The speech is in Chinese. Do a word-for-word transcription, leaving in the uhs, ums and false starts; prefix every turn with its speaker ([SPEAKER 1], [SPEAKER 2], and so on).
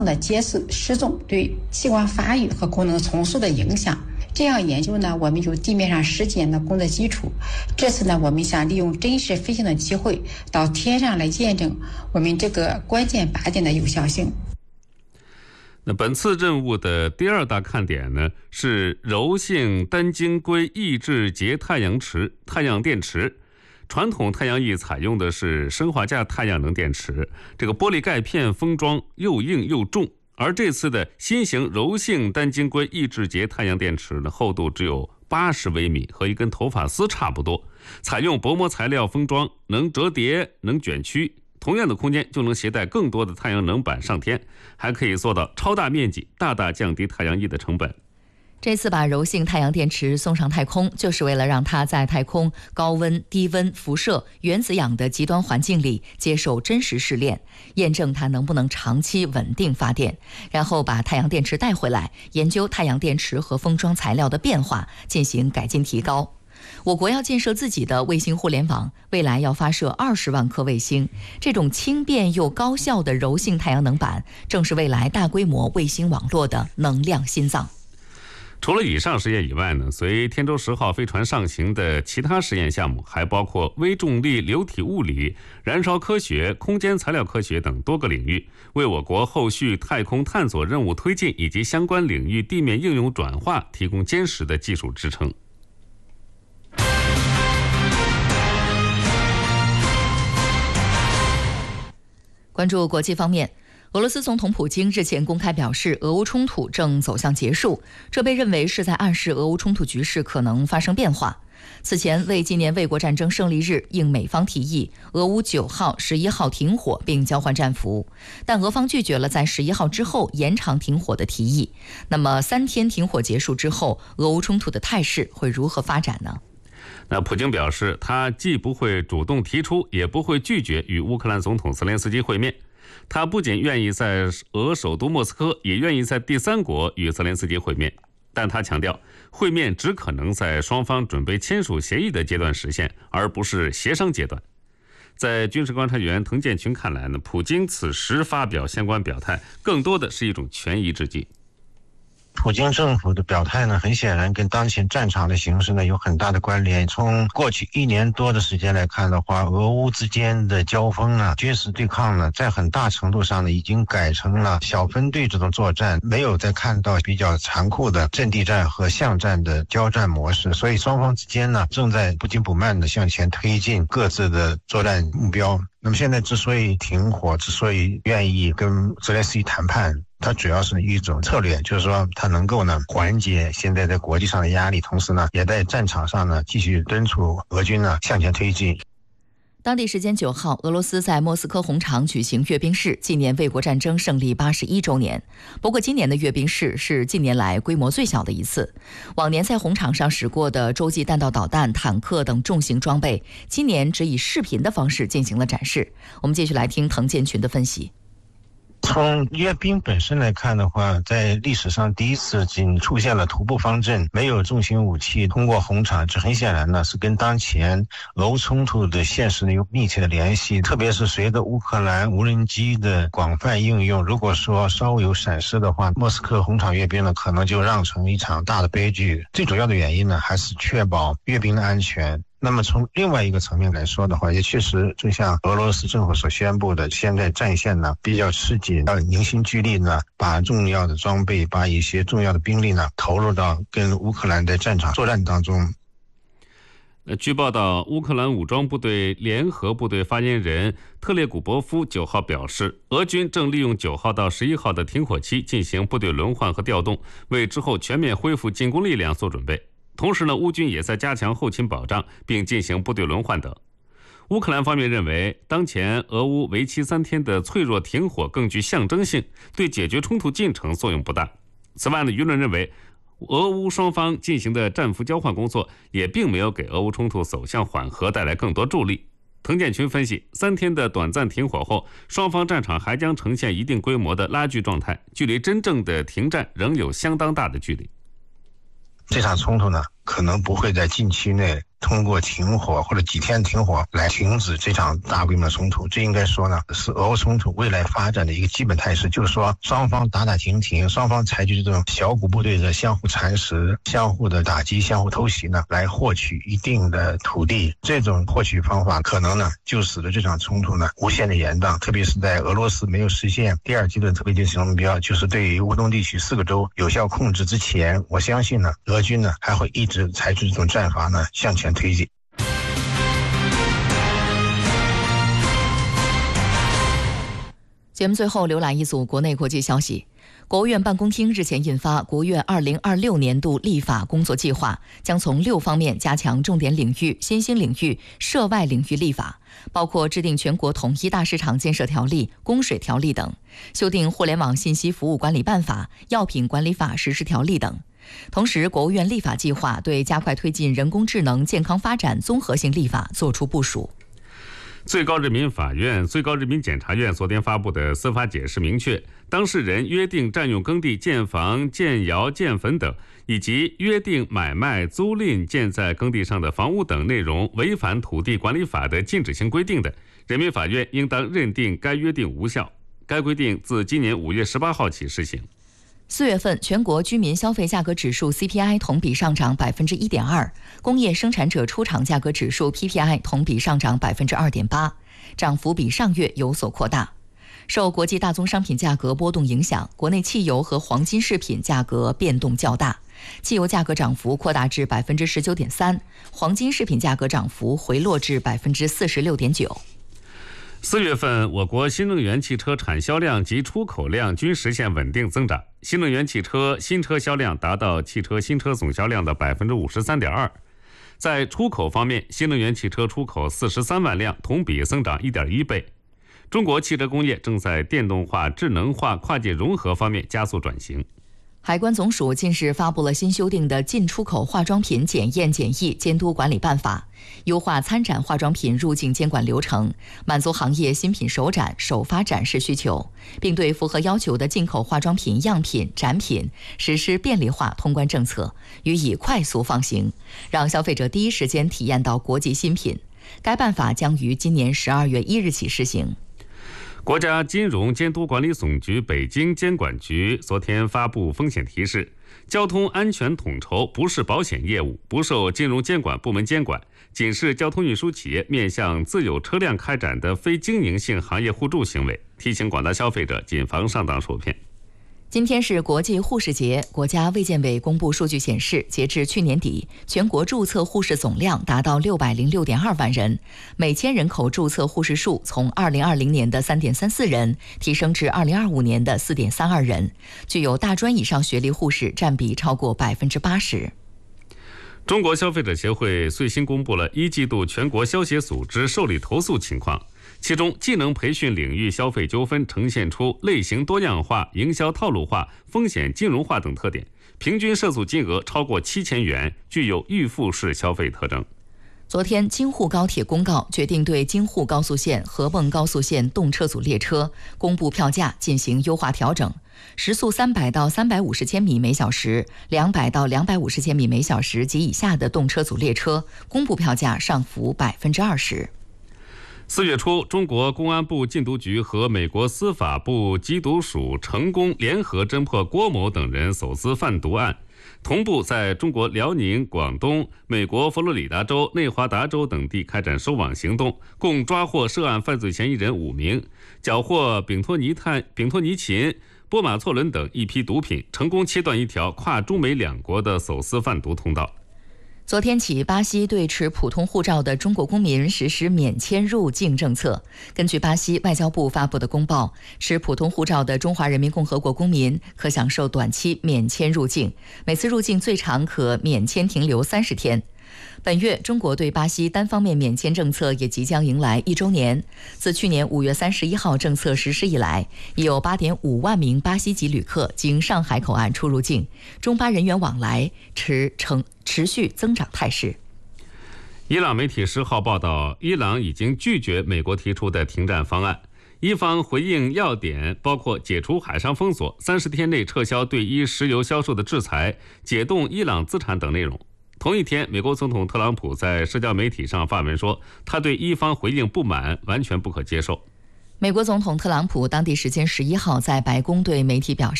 [SPEAKER 1] 的结石失踪对器官发育和功能重塑的影响。这样研究呢，我们有地面上实践的工作基础。这次呢，我们想利用真实飞行的机会到天上来验证我们这个关键靶点的有效性。
[SPEAKER 2] 那本次任务的第二大看点呢，是柔性单晶硅抑制结太阳池太阳电池。传统太阳翼采用的是砷化镓太阳能电池，这个玻璃盖片封装又硬又重。而这次的新型柔性单晶硅抑制结太阳电池呢，厚度只有八十微米，和一根头发丝差不多。采用薄膜材料封装，能折叠，能卷曲，同样的空间就能携带更多的太阳能板上天，还可以做到超大面积，大大降低太阳翼的成本。
[SPEAKER 3] 这次把柔性太阳电池送上太空，就是为了让它在太空高温、低温、辐射、原子氧的极端环境里接受真实试炼，验证它能不能长期稳定发电，然后把太阳电池带回来，研究太阳电池和封装材料的变化，进行改进提高。我国要建设自己的卫星互联网，未来要发射二十万颗卫星。这种轻便又高效的柔性太阳能板，正是未来大规模卫星网络的能量心脏。
[SPEAKER 2] 除了以上实验以外呢，随天舟十号飞船上行的其他实验项目还包括微重力流体物理、燃烧科学、空间材料科学等多个领域，为我国后续太空探索任务推进以及相关领域地面应用转化提供坚实的技术支撑。
[SPEAKER 3] 关注国际方面，俄罗斯总统普京日前公开表示，俄乌冲突正走向结束，这被认为是在暗示俄乌冲突局势可能发生变化。此前，为纪念卫国战争胜利日，应美方提议，俄乌九号、十一号停火并交换战俘，但俄方拒绝了在十一号之后延长停火的提议。那么，三天停火结束之后，俄乌冲突的态势会如何发展呢？
[SPEAKER 2] 那普京表示，他既不会主动提出，也不会拒绝与乌克兰总统泽连斯基会面。他不仅愿意在俄首都莫斯科，也愿意在第三国与泽连斯基会面，但他强调，会面只可能在双方准备签署协议的阶段实现，而不是协商阶段。在军事观察员滕建群看来呢，普京此时发表相关表态，更多的是一种权宜之计。
[SPEAKER 4] 普京政府的表态呢，很显然跟当前战场的形势呢有很大的关联。从过去一年多的时间来看的话，俄乌之间的交锋呢，军事对抗呢，在很大程度上呢，已经改成了小分队这种作战，没有再看到比较残酷的阵地战和巷战的交战模式。所以双方之间呢，正在不紧不慢地向前推进各自的作战目标。那么现在之所以停火，之所以愿意跟泽连斯基谈判，它主要是一种策略，就是说它能够呢缓解现在在国际上的压力，同时呢也在战场上呢继续敦促俄军呢向前推进。
[SPEAKER 3] 当地时间九号，俄罗斯在莫斯科红场举行阅兵式，纪念卫国战争胜利八十一周年。不过，今年的阅兵式是近年来规模最小的一次。往年在红场上使过的洲际弹道导弹、坦克等重型装备，今年只以视频的方式进行了展示。我们继续来听滕建群的分析。
[SPEAKER 4] 从阅兵本身来看的话，在历史上第一次仅出现了徒步方阵，没有重型武器通过红场，这很显然呢是跟当前俄乌冲突的现实呢有密切的联系。特别是随着乌克兰无人机的广泛应用，如果说稍微有闪失的话，莫斯科红场阅兵呢可能就酿成一场大的悲剧。最主要的原因呢还是确保阅兵的安全。那么从另外一个层面来说的话，也确实就像俄罗斯政府所宣布的，现在战线呢比较吃紧，要凝心聚力呢，把重要的装备，把一些重要的兵力呢投入到跟乌克兰的战场作战当中。
[SPEAKER 2] 呃，据报道，乌克兰武装部队联合部队发言人特列古波夫九号表示，俄军正利用九号到十一号的停火期进行部队轮换和调动，为之后全面恢复进攻力量做准备。同时呢，乌军也在加强后勤保障，并进行部队轮换等。乌克兰方面认为，当前俄乌为期三天的脆弱停火更具象征性，对解决冲突进程作用不大。此外呢，舆论认为，俄乌双方进行的战俘交换工作也并没有给俄乌冲突走向缓和带来更多助力。滕建群分析，三天的短暂停火后，双方战场还将呈现一定规模的拉锯状态，距离真正的停战仍有相当大的距离。
[SPEAKER 4] 这场冲突呢，可能不会在近期内通过停火或者几天停火来停止这场大规模冲突。这应该说呢，是俄乌冲突未来发展的一个基本态势，就是说双方打打停停，双方采取这种小股部队的相互蚕食、相互的打击、相互偷袭呢，来获取一定的土地。这种获取方法可能呢，就使得这场冲突呢无限的延宕，特别是在俄罗斯没有实现第二阶段特别军事目标，就是对于乌东地区四个州有效控制之前，我相信呢，俄军呢还会一直采取这种战法呢向前推进。
[SPEAKER 3] 节目最后浏览一组国内国际消息。国务院办公厅日前印发国务院二零二六年度立法工作计划，将从六方面加强重点领域、新兴领域、涉外领域立法，包括制定全国统一大市场建设条例、供水条例等，修订互联网信息服务管理办法、药品管理法实施条例等。同时，国务院立法计划对加快推进人工智能健康发展综合性立法作出部署。
[SPEAKER 2] 最高人民法院、最高人民检察院昨天发布的司法解释明确，当事人约定占用耕地建房、建窑、建坟等，以及约定买卖、租赁建在耕地上的房屋等内容违反土地管理法的禁止性规定的，人民法院应当认定该约定无效。该规定自今年五月十八号起施行。
[SPEAKER 3] 四月份，全国居民消费价格指数 C P I 同比上涨百分之一点二，工业生产者出厂价格指数 P P I 同比上涨百分之二点八，涨幅比上月有所扩大。受国际大宗商品价格波动影响，国内汽油和黄金饰品价格变动较大，汽油价格涨幅扩大至百分之十九点三，黄金饰品价格涨幅回落至百分之四十六点九。
[SPEAKER 2] 四月份，我国新能源汽车产销量及出口量均实现稳定增长，新能源汽车新车销量达到汽车新车总销量的百分之五十三点二。在出口方面，新能源汽车出口四十三万辆，同比增长一点一倍。中国汽车工业正在电动化、智能化、跨界融合方面加速转型。
[SPEAKER 3] 海关总署近日发布了新修订的进出口化妆品检验检疫监督管理办法，优化参展化妆品入境监管流程，满足行业新品首展、首发展示需求，并对符合要求的进口化妆品样品、展品实施便利化通关政策，予以快速放行，让消费者第一时间体验到国际新品。该办法将于今年十二月一日起施行。
[SPEAKER 2] 国家金融监督管理总局北京监管局昨天发布风险提示，交通安全统筹不是保险业务，不受金融监管部门监管，仅是交通运输企业面向自有车辆开展的非经营性行业互助行为，提醒广大消费者谨防上当受骗。
[SPEAKER 3] 今天是国际护士节，国家卫健委公布数据显示，截至去年底，全国注册护士总量达到六百零六点二万人，每千人口注册护士数从二零二零年的三点三四人提升至二零二五年的四点三二人，具有大专以上学历护士占比超过百分之八十。
[SPEAKER 2] 中国消费者协会最新公布了一季度全国消协组织受理投诉情况，其中技能培训领域消费纠纷呈现出类型多样化、营销套路化、风险金融化等特点，平均涉诉金额超过七千元，具有预付式消费特征。
[SPEAKER 3] 昨天，京沪高铁公告决定对京沪高速线、合泵高速线动车组列车公布票价进行优化调整，时速三百到三百五十千米每小时、两百到两百五十千米每小时及以下的动车组列车公布票价上浮百分之二十。
[SPEAKER 2] 四月初，中国公安部禁毒局和美国司法部缉毒署成功联合侦破郭某等人走私贩毒案，同步在中国辽宁、广东、美国佛罗里达州、内华达州等地开展收网行动，共抓获涉案犯罪嫌疑人五名，缴获丙托尼碳、丙托尼嗪、波马唑仑等一批毒品，成功切断一条跨中美两国的走私贩毒通道。
[SPEAKER 3] 昨天起，巴西对持普通护照的中国公民实施免签入境政策。根据巴西外交部发布的公报，持普通护照的中华人民共和国公民可享受短期免签入境，每次入境最长可免签停留三十天。本月，中国对巴西单方面免签政策也即将迎来一周年。自去年五月三十一号政策实施以来，已有八点五万名巴西籍旅客经上海口岸出入境，中巴人员往来持呈持续增长态势。
[SPEAKER 2] 伊朗媒体十号报道，伊朗已经拒绝美国提出的停战方案。伊方回应要点包括解除海上封锁、三十天内撤销对伊石油销售的制裁、解冻伊朗资产等内容。 同一天，美国总统特朗普在社交媒体上发文说，他对伊方回应不满，完全不可接受。
[SPEAKER 3] 美国总统特朗普当地时间十一号在白宫对媒体表示，